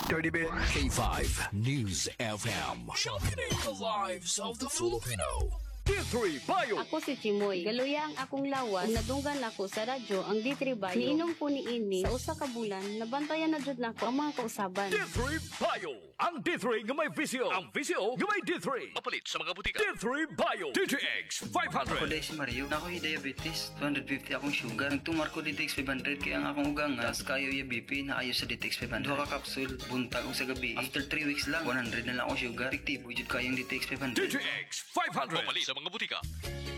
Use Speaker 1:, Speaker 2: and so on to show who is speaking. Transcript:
Speaker 1: 30 bit.
Speaker 2: K5 News FM. Championing the lives of the Filipino.
Speaker 1: D3 Bio.
Speaker 3: Ako si Chimoy. Galuya ang akong lawas. Ug nadunggan ako sa radyo ang D3 Bayo. Niinom ko ni ini sa usa ka bulan. Nabantayan na jud nako ang mga kausaban.
Speaker 1: D3 Bio. Ang D3 nga may visio. Ang visio nga may D3. Mapalit sa mga butika. D3 Bio. DTX 500.
Speaker 4: Ako dahil si Mario, na ako yung diabetes, 250 akong sugar. Nagtumar ko DTX 500 kaya ang akong ugang as kayo yung BP na ayos sa DTX 500. Duha ka kapsul, buntag o sa gabi. After 3 weeks lang, 100 na lang akong sugar. Tiktibo, jud kayong DTX 500.
Speaker 1: DTX 500.
Speaker 2: Mapalit sa mga butika.